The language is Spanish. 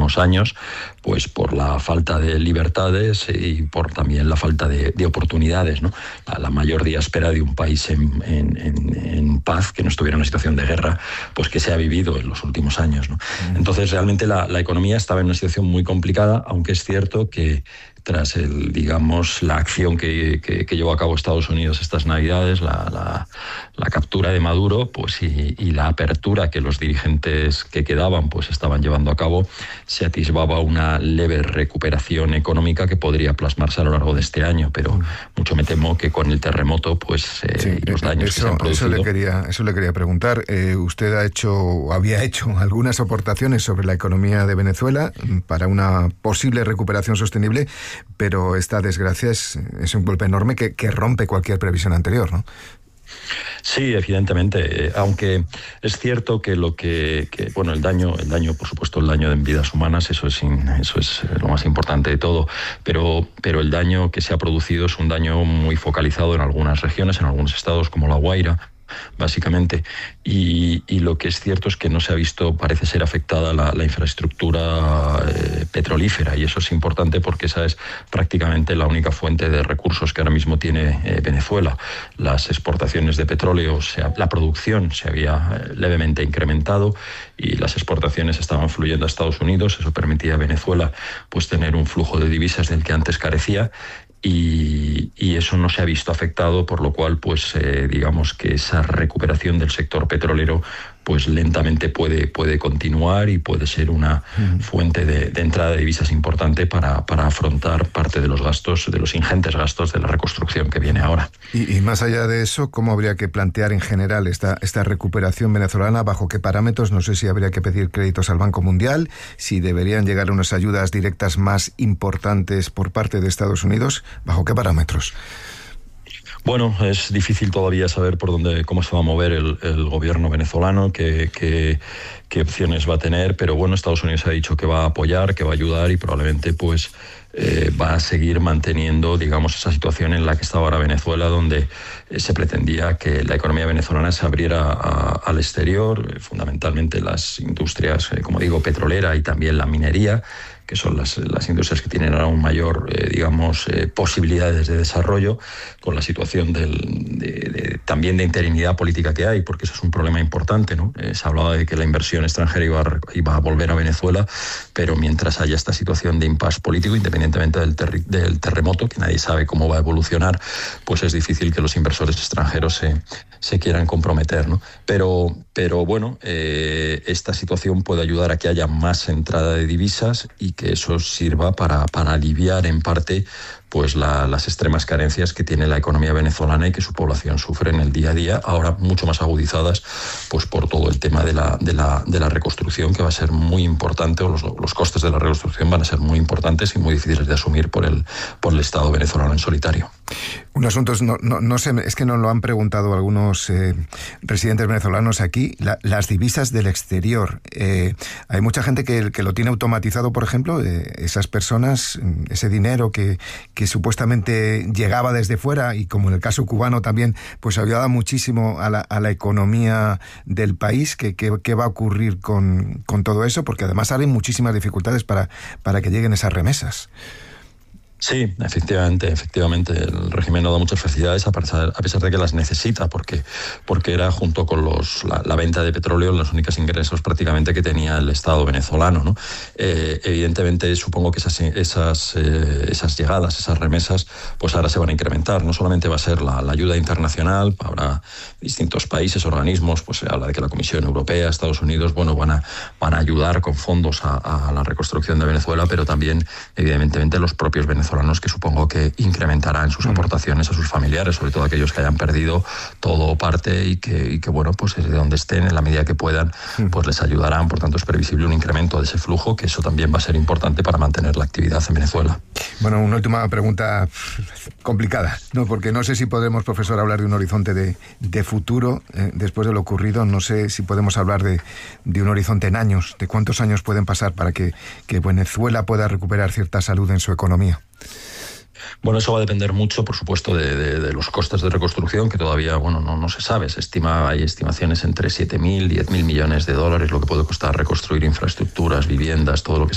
últimos años, pues por la falta de libertades y por también la falta de oportunidades, ¿no? La mayor diáspora de un país en paz, que no estuviera en una situación de guerra, pues que se ha vivido en los últimos años, ¿no? Entonces realmente la economía estaba en una situación muy complicada, aunque es cierto que tras la acción que llevó a cabo Estados Unidos estas Navidades, la captura de Maduro, pues y la apertura que los dirigentes que quedaban pues estaban llevando a cabo, se atisbaba una leve recuperación económica que podría plasmarse a lo largo de este año, pero mucho me temo que con el terremoto pues los daños que se han producido. Eso le quería preguntar. Usted había hecho algunas aportaciones sobre la economía de Venezuela para una posible recuperación sostenible, pero esta desgracia es un golpe enorme que rompe cualquier previsión anterior, ¿no? Sí, evidentemente, aunque es cierto que el daño, por supuesto, el daño en vidas humanas, eso es lo más importante de todo, pero el daño que se ha producido es un daño muy focalizado en algunas regiones, en algunos estados como La Guaira, básicamente, y lo que es cierto es que no se ha visto, parece ser afectada la infraestructura petrolífera, y eso es importante porque esa es prácticamente la única fuente de recursos que ahora mismo tiene Venezuela. Las exportaciones de petróleo, la producción se había levemente incrementado y las exportaciones estaban fluyendo a Estados Unidos. Eso permitía a Venezuela pues tener un flujo de divisas del que antes carecía. Y eso no se ha visto afectado, por lo cual pues digamos que esa recuperación del sector petrolero pues lentamente puede continuar y puede ser una fuente de entrada de divisas importante para afrontar parte de los gastos, de los ingentes gastos de la reconstrucción que viene ahora. Y más allá de eso, ¿cómo habría que plantear en general esta recuperación venezolana? ¿Bajo qué parámetros? No sé si habría que pedir créditos al Banco Mundial, si deberían llegar unas ayudas directas más importantes por parte de Estados Unidos. ¿Bajo qué parámetros? Bueno, es difícil todavía saber cómo se va a mover el gobierno venezolano, qué opciones va a tener, pero bueno, Estados Unidos ha dicho que va a apoyar, que va a ayudar y probablemente pues va a seguir manteniendo, digamos, esa situación en la que está ahora Venezuela, donde se pretendía que la economía venezolana se abriera al exterior, fundamentalmente las industrias, como digo, petrolera y también la minería, que son las industrias que tienen ahora un mayor, posibilidades de desarrollo, con la situación también de interinidad política que hay, porque eso es un problema importante, ¿no? Se hablaba de que la inversión extranjera iba a volver a Venezuela, pero mientras haya esta situación de impasse político, independientemente del terremoto, que nadie sabe cómo va a evolucionar, pues es difícil que los inversores extranjeros se quieran comprometer, ¿no? Pero bueno, esta situación puede ayudar a que haya más entrada de divisas y que eso sirva para aliviar en parte pues las extremas carencias que tiene la economía venezolana y que su población sufre en el día a día, ahora mucho más agudizadas pues por todo el tema de la reconstrucción, que va a ser muy importante, o los costes de la reconstrucción van a ser muy importantes y muy difíciles de asumir por el Estado venezolano en solitario. Un asunto, no sé, es que nos lo han preguntado algunos residentes venezolanos aquí, las divisas del exterior. Hay mucha gente que lo tiene automatizado, por ejemplo, esas personas, ese dinero que supuestamente llegaba desde fuera, y como en el caso cubano también, pues ayudaba muchísimo a la economía del país. ¿Qué va a ocurrir con todo eso? Porque además hay muchísimas dificultades para que lleguen esas remesas. Sí, efectivamente, el régimen no da muchas facilidades a pesar de que las necesita, porque era, junto con la venta de petróleo, los únicos ingresos prácticamente que tenía el Estado venezolano, ¿no? Evidentemente, supongo que esas llegadas, esas remesas, pues ahora se van a incrementar. No solamente va a ser la ayuda internacional, habrá distintos países, organismos, pues se habla de que la Comisión Europea, Estados Unidos, bueno, van a ayudar con fondos a la reconstrucción de Venezuela, pero también, evidentemente, los propios venezolanos, que supongo que incrementarán sus aportaciones a sus familiares, sobre todo aquellos que hayan perdido todo o parte, y que bueno, pues desde donde estén, en la medida que puedan, pues les ayudarán. Por tanto, es previsible un incremento de ese flujo, que eso también va a ser importante para mantener la actividad en Venezuela. Bueno, una última pregunta complicada, ¿no? Porque no sé si podemos, profesor, hablar de un horizonte de futuro después de lo ocurrido. No sé si podemos hablar de un horizonte en años, de cuántos años pueden pasar para que Venezuela pueda recuperar cierta salud en su economía. Bueno, eso va a depender mucho, por supuesto, de los costes de reconstrucción, que todavía no se sabe. Hay estimaciones entre 7.000 y 10.000 millones de dólares, lo que puede costar reconstruir infraestructuras, viviendas, todo lo que